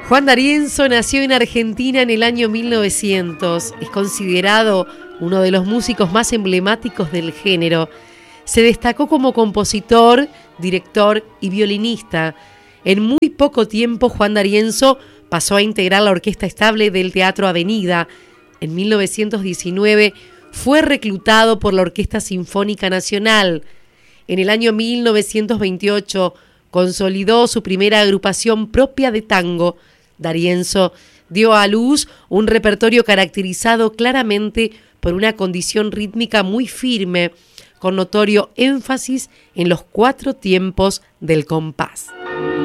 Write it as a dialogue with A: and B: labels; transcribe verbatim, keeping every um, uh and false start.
A: Juan D'Arienzo nació en Argentina en el año mil novecientos. Es considerado uno de los músicos más emblemáticos del género. Se destacó como compositor, director y violinista. En muy poco tiempo, Juan D'Arienzo pasó a integrar la orquesta estable del Teatro Avenida. En mil novecientos diecinueve fue reclutado por la Orquesta Sinfónica Nacional. En el año mil novecientos veintiocho consolidó su primera agrupación propia de tango. D'Arienzo dio a luz un repertorio caracterizado claramente por una condición rítmica muy firme, con notorio énfasis en los cuatro tiempos del compás.